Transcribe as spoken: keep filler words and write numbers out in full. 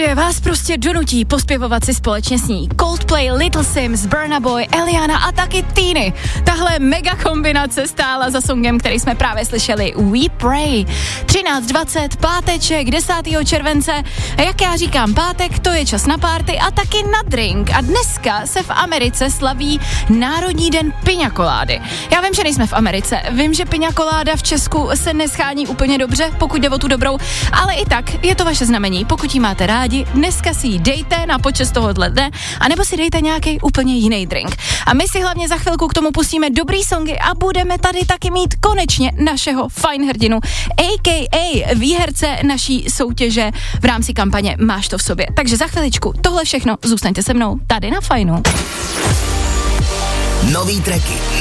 melodie vás prostě donutí pospěvovat si společně s ní. Coldplay, Little Sims, Burna Boy, Eliana a taky Teeny. Tahle mega kombinace stála za songem, který jsme právě slyšeli, We Pray. třináct dvacet, páteček, desátého července. A jak já říkám, pátek, to je čas na párty a taky na drink. A dneska se v Americe slaví Národní den piňakolády. Já vím, že nejsme v Americe. Vím, že piňakoláda v Česku se neschání úplně dobře, pokud jde o tu dobrou, ale i tak je to vaše znamení. Pokud ji máte rádi, dneska si ji dejte na počest tohohle dne, anebo si dejte nějaký úplně jiný drink. A my si hlavně za chvilku k tomu pustíme dobrý songy a budeme tady taky mít konečně našeho fajn hrdinu, a ká a výherce naší soutěže v rámci kampaně Máš to v sobě. Takže za chviličku tohle všechno, zůstaňte se mnou tady na Fajnu. Nový tracky,